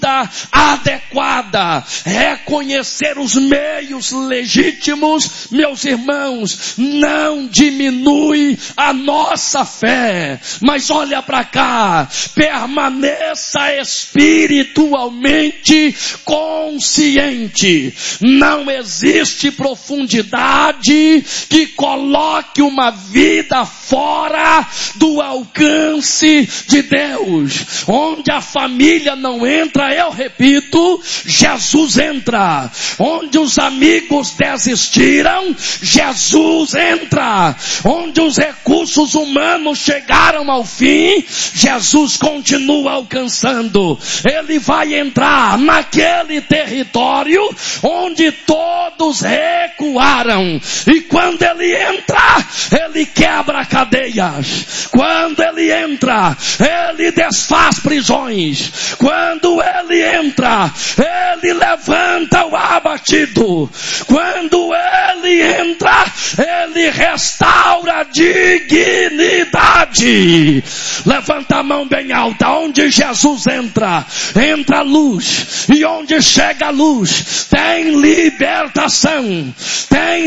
adequada, reconhecer os meios legítimos, meus irmãos, não diminui a nossa fé, mas olha para cá, permaneça espiritualmente consciente. Não existe profundidade que coloque uma vida fora do alcance de Deus. Onde a família não entra, eu repito, Jesus entra. Onde os amigos desistiram, Jesus entra. Onde os recursos humanos chegaram ao fim, Jesus continua alcançando. Ele vai entrar naquele território onde todos recuaram. E quando ele entra, ele quebra cadeias. Quando ele entra, ele desfaz prisões. Quando ele entra, ele levanta o abatido. Quando ele entra, ele restaura a dignidade. Levanta a mão bem alta. Onde Jesus entra, entra a luz. E onde chega a luz, tem libertação, tem